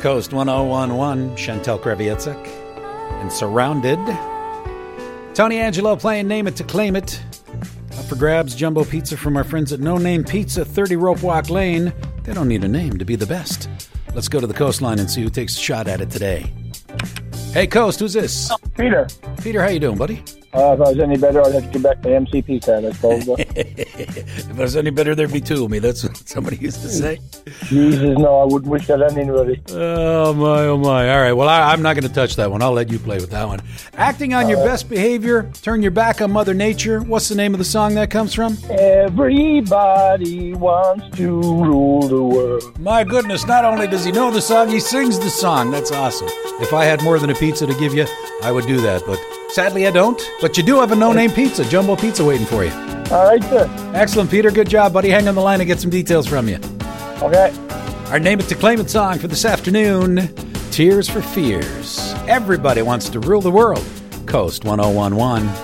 Coast 1011, Chantel Kreviatsek, and Surrounded. Tony Angelo playing Name It to Claim It. Up for grabs, Jumbo Pizza from our friends at No Name Pizza, 30 Rope Walk Lane. They don't need a name to be the best. Let's go to the coastline and see who takes a shot at it today. Hey, Coast, who's this? Peter. Peter, how you doing, buddy? If I was any better, I'd have to get back to MCP card, I suppose. If I was any better, there'd be two of me. That's what somebody used to say. Jesus, no, I wouldn't wish that on anybody. Oh, my. All right, well, I'm not going to touch that one. I'll let you play with that one. Acting on your best behavior, turn your back on Mother Nature. What's the name of the song that comes from? Everybody wants to rule the world. My goodness, not only does he know the song, he sings the song. That's awesome. If I had more than a pizza to give you, I would do that, but sadly I don't. But you do have a no-name pizza, Jumbo Pizza, waiting for you. All right, sir. Excellent, Peter. Good job, buddy. Hang on the line and get some details from you. Okay. Our Name It to Claim It song for this afternoon, Tears for Fears. Everybody wants to rule the world. Coast 1011.